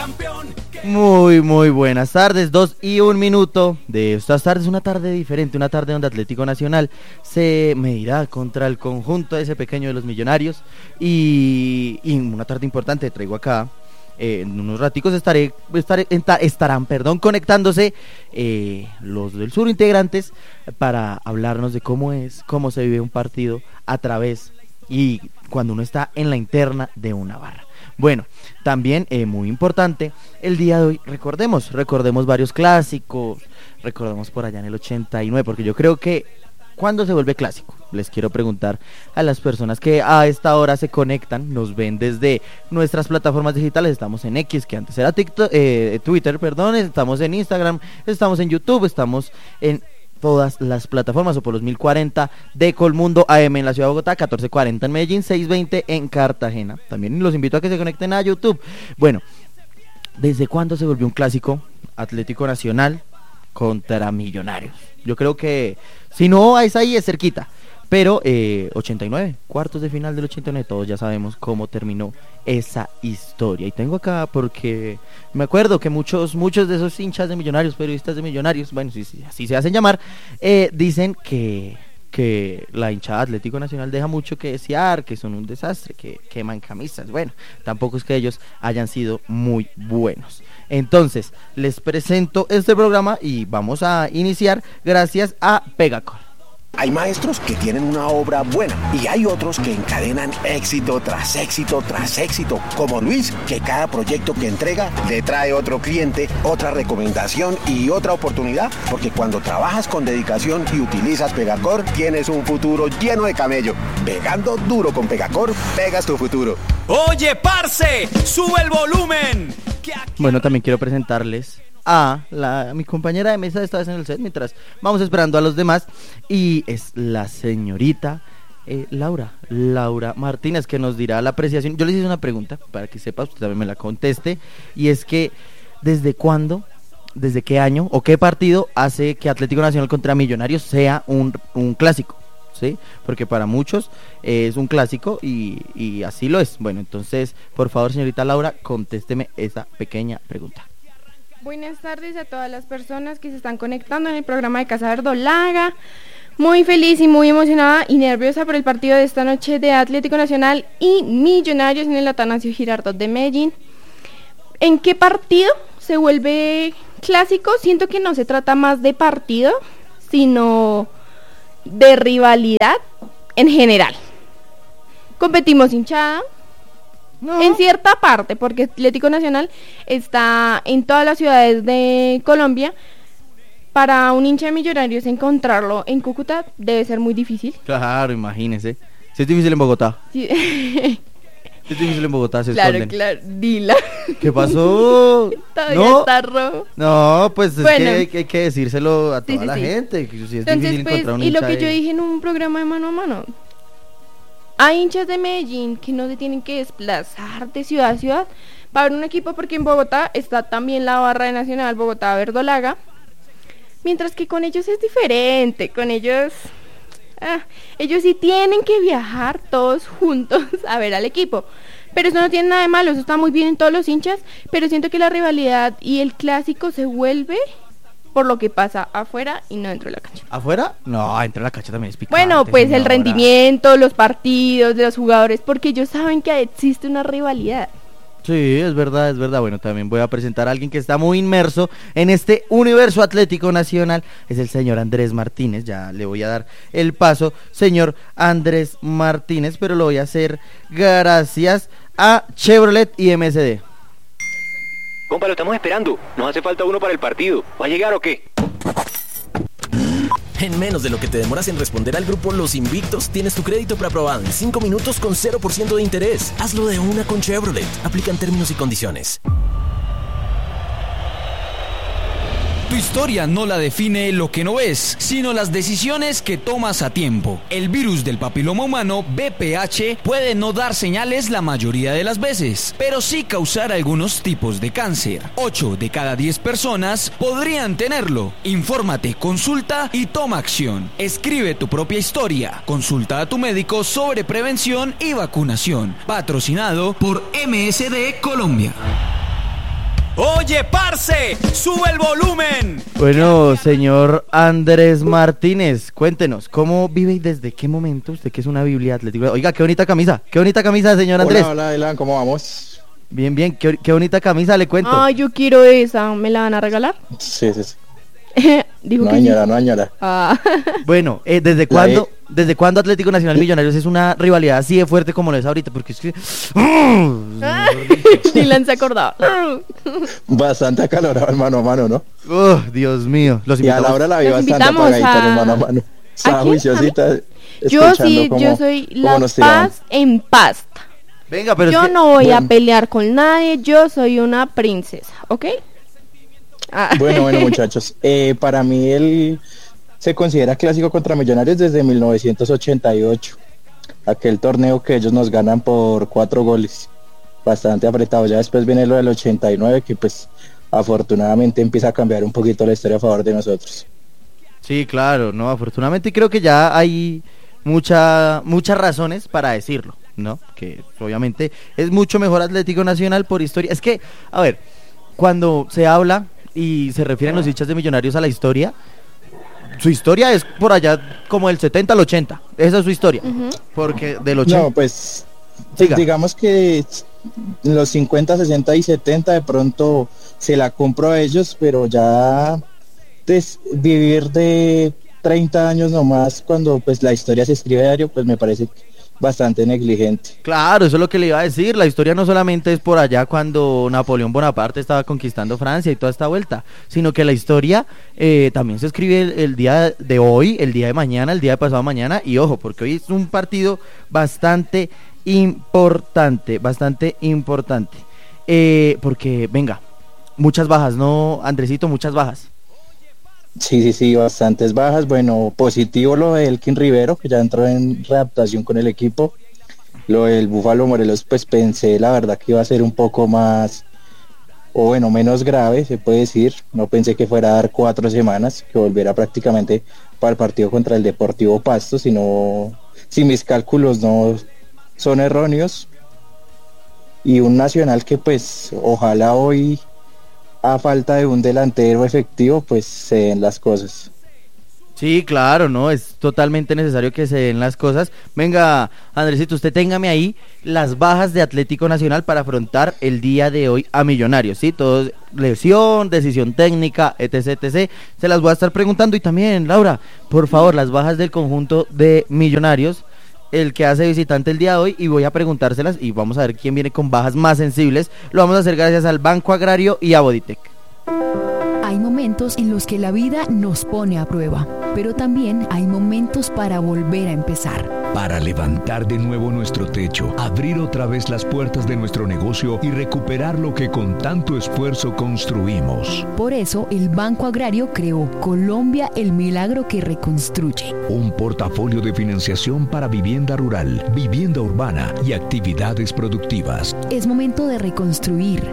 Muy buenas tardes, 2:01 de estas tardes, una tarde diferente, una tarde donde Atlético Nacional se medirá contra el conjunto ese pequeño de los Millonarios y una tarde importante. Traigo acá, en unos raticos estarán conectándose los del sur integrantes para hablarnos de cómo se vive un partido a través y cuando uno está en la interna de una barra. Bueno, también muy importante, el día de hoy recordemos varios clásicos, recordemos por allá en el 89, porque yo creo que ¿cuándo se vuelve clásico? Les quiero preguntar a las personas que a esta hora se conectan, nos ven desde nuestras plataformas digitales. Estamos en X, que antes era Twitter, estamos en Instagram, estamos en YouTube, estamos en todas las plataformas, o por los 1040 de Colmundo AM en la ciudad de Bogotá, 1440 en Medellín, 620 en Cartagena. También los invito a que se conecten a YouTube. Bueno, ¿desde cuándo se volvió un clásico Atlético Nacional contra Millonarios? Yo creo que, si no, es ahí, es cerquita. Pero 89, cuartos de final del 89, todos ya sabemos cómo terminó esa historia. Y tengo acá porque me acuerdo que muchos de esos hinchas de Millonarios, periodistas de Millonarios, bueno, sí, así se hacen llamar, dicen que la hinchada Atlético Nacional deja mucho que desear, que son un desastre, que queman camisas. Bueno, tampoco es que ellos hayan sido muy buenos. Entonces, les presento este programa y vamos a iniciar gracias a Pegacol. Hay maestros que tienen una obra buena y hay otros que encadenan éxito tras éxito tras éxito, como Luis, que cada proyecto que entrega le trae otro cliente, otra recomendación y otra oportunidad, porque cuando trabajas con dedicación y utilizas Pegacor, tienes un futuro lleno de camello. Pegando duro con Pegacor, pegas tu futuro. Oye, parce, sube el volumen. Bueno, también quiero presentarles a mi compañera de mesa, esta vez en el set, mientras vamos esperando a los demás, y es la señorita Laura Martínez, que nos dirá la apreciación. Yo les hice una pregunta para que sepa, usted también me la conteste, y es que ¿desde cuándo, desde qué año o qué partido hace que Atlético Nacional contra Millonarios sea un clásico? ¿Sí? Porque para muchos es un clásico y así lo es. Bueno, entonces, por favor, señorita Laura, contésteme esa pequeña pregunta. Buenas tardes a todas las personas que se están conectando en el programa de Casa Verdolaga. Muy feliz y muy emocionada y nerviosa por el partido de esta noche de Atlético Nacional y Millonarios en el Atanasio Girardot de Medellín. ¿En qué partido se vuelve clásico? Siento que no se trata más de partido, sino de rivalidad en general. Competimos hinchada. No. En cierta parte, porque Atlético Nacional está en todas las ciudades de Colombia. Para un hincha de Millonarios encontrarlo en Cúcuta debe ser muy difícil. Claro, imagínese. Si es difícil en Bogotá. Sí. Si es difícil en Bogotá, se claro, esconden. Claro, dila. ¿Qué pasó? Todavía está rojo. No, pues es bueno, que hay que decírselo a toda la gente. Que si es entonces, difícil encontrar un y hincha lo que yo dije en un programa de mano a mano. Hay hinchas de Medellín que no se tienen que desplazar de ciudad a ciudad para ver un equipo, porque en Bogotá está también la barra de Nacional Bogotá Verdolaga, mientras que con ellos es diferente. Con ellos sí tienen que viajar todos juntos a ver al equipo, pero eso no tiene nada de malo, eso está muy bien en todos los hinchas, pero siento que la rivalidad y el clásico se vuelve por lo que pasa afuera y no dentro de la cancha. ¿Afuera? No, dentro de la cancha también es picante. Bueno, pues señora. El rendimiento, los partidos de los jugadores, porque ellos saben que existe una rivalidad. Sí, es verdad. Bueno, también voy a presentar a alguien que está muy inmerso en este universo Atlético Nacional. Es el señor Andrés Martínez. Ya le voy a dar el paso, señor Andrés Martínez, pero lo voy a hacer gracias a Chevrolet y MSD. Compa, lo estamos esperando. Nos hace falta uno para el partido. ¿Va a llegar o qué? En menos de lo que te demoras en responder al grupo Los Invictos, tienes tu crédito preaprobado en 5 minutos con 0% de interés. Hazlo de una con Chevrolet. Aplican términos y condiciones. Tu historia no la define lo que no ves, sino las decisiones que tomas a tiempo. El virus del papiloma humano, VPH, puede no dar señales la mayoría de las veces, pero sí causar algunos tipos de cáncer. 8 de cada 10 personas podrían tenerlo. Infórmate, consulta y toma acción. Escribe tu propia historia. Consulta a tu médico sobre prevención y vacunación. Patrocinado por MSD Colombia. Oye, parce, sube el volumen. Bueno, señor Andrés Martínez, cuéntenos, ¿cómo vive y desde qué momento usted, que es una Biblia atlética? Oiga, qué bonita camisa, señor Andrés. Hola, Elan, ¿cómo vamos? Bien, qué bonita camisa, le cuento. Ay, yo quiero esa, ¿me la van a regalar? Sí. Dijo No que añora, no añora. Ah. Bueno, ¿desde cuándo Atlético Nacional Millonarios es una rivalidad así de fuerte como lo es ahorita? Porque es que... Dylan se acordaba. Bastante acalorado el mano a mano, ¿no? Dios mío. Y a la hora la vi Los bastante invitamos apagadita en el a- mano a mano. Estaba ¿A quién? juiciosita. Yo sí, yo soy la paz en pasta. Venga, pero Yo es que... no voy a bueno. pelear con nadie, yo soy una princesa, ¿ok? Ah. Bueno, muchachos. Para mí él se considera clásico contra Millonarios desde 1988. Aquel torneo que ellos nos ganan por 4 goles. Bastante apretado. Ya después viene lo del 89, que pues afortunadamente empieza a cambiar un poquito la historia a favor de nosotros. Sí, claro, no, afortunadamente creo que ya hay muchas razones para decirlo, ¿no? Que obviamente es mucho mejor Atlético Nacional por historia. Es que, a ver, cuando se habla y se refieren los hinchas de Millonarios a la historia, su historia es por allá como del 70 al 80, esa es su historia, porque del 80... No, pues Siga. digamos que los 50, 60 y 70 de pronto se la compro a ellos, pero ya vivir de 30 años nomás cuando pues la historia se escribe diario, pues me parece bastante negligente. Claro, eso es lo que le iba a decir. La historia no solamente es por allá cuando Napoleón Bonaparte estaba conquistando Francia y toda esta vuelta, sino que la historia también se escribe el día de hoy, el día de mañana, el día de pasado mañana. Y ojo, porque hoy es un partido bastante importante. Porque, venga, muchas bajas, ¿no, Andresito? Muchas bajas. Sí, bastantes bajas. Bueno, positivo lo de Elkin Rivero, que ya entró en readaptación con el equipo. Lo del Búfalo Morelos, pues pensé la verdad que iba a ser un poco más, o bueno, menos grave, se puede decir. No pensé que fuera a dar 4 semanas, que volviera prácticamente para el partido contra el Deportivo Pasto, sino si mis cálculos no son erróneos. Y un Nacional que pues ojalá hoy, a falta de un delantero efectivo, pues se den las cosas. Sí, claro, no, es totalmente necesario que se den las cosas. Venga, Andresito, usted téngame ahí las bajas de Atlético Nacional para afrontar el día de hoy a Millonarios, ¿sí? Todo, lesión, decisión técnica, etc. Se las voy a estar preguntando. Y también, Laura, por favor, las bajas del conjunto de Millonarios, el que hace visitante el día de hoy, y voy a preguntárselas y vamos a ver quién viene con bajas más sensibles. Lo vamos a hacer gracias al Banco Agrario y a Boditec. Hay momentos en los que la vida nos pone a prueba, pero también hay momentos para volver a empezar. Para levantar de nuevo nuestro techo, abrir otra vez las puertas de nuestro negocio y recuperar lo que con tanto esfuerzo construimos. Por eso, el Banco Agrario creó Colombia, el milagro que reconstruye. Un portafolio de financiación para vivienda rural, vivienda urbana y actividades productivas. Es momento de reconstruir,